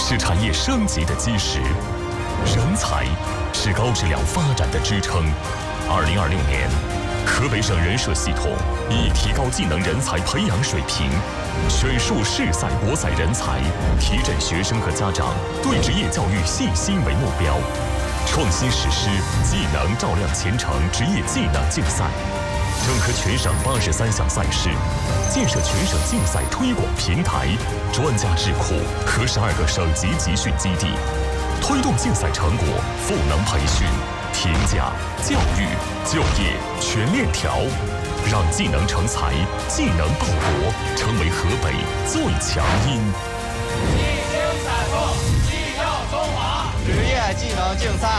是产业升级的基石，人才是高质量发展的支撑。2026年，河北省人社系统以提高技能人才培养水平，选树市赛国赛人才，提振学生和家长对职业教育信心为目标，创新实施技能照亮前程职业技能竞赛，整合全省83项赛事，建设全省竞赛推广平台、专家智库和12个省级集训基地，推动竞赛成果赋能培训、评价、教育、就业全链条，让技能成才、技能报国成为河北最强音。 一经采购，技耀中华。 职业技能竞赛